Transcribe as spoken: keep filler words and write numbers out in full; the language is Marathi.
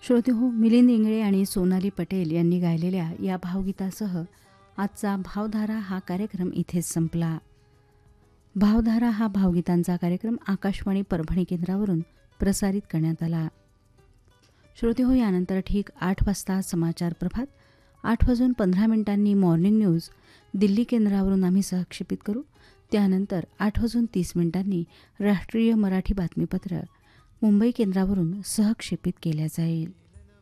श्रोते हो, मिलिंद इंगळे आणि सोनाली पटेल यांनी गायलेल्या या भावगीतासह आजचा भावधारा हा कार्यक्रम इथेच संपला. भावधारा हा भावगीतांचा कार्यक्रम आकाशवाणी परभणी केंद्रावरून प्रसारित करण्यात आला. श्रोते हो, यानंतर ठीक आठ वाजता समाचार प्रभात, आठ वाजून पंधरा मिनिटांनी मॉर्निंग न्यूज दिल्ली केंद्रावरून आम्ही सहक्षेपित करू. त्यानंतर आठ वाजून तीस मिनिटांनी राष्ट्रीय मराठी बातमीपत्र मुंबई केंद्रावरून सहक्षेपित केल्या जाईल.